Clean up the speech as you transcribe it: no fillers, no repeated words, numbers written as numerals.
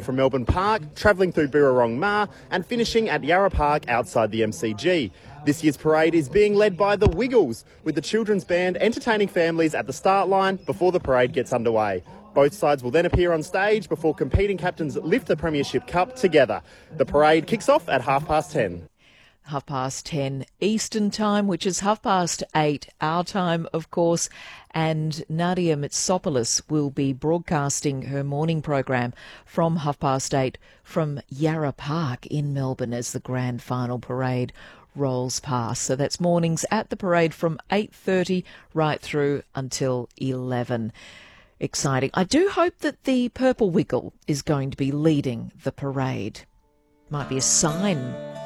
from Melbourne Park, travelling through Birrarong Ma and finishing at Yarra Park outside the MCG. This year's parade is being led by the Wiggles, with the children's band entertaining families at the start line before the parade gets underway. Both sides will then appear on stage before competing captains lift the Premiership Cup together. The parade kicks off at 10:30. 10:30 Eastern Time, which is 8:30 our time, of course. And Nadia Mitsopoulos will be broadcasting her morning program from 8:30 from Yarra Park in Melbourne as the grand final parade rolls past. So that's mornings at the parade from 8:30 right through until 11. Exciting. I do hope that the Purple Wiggle is going to be leading the parade. Might be a sign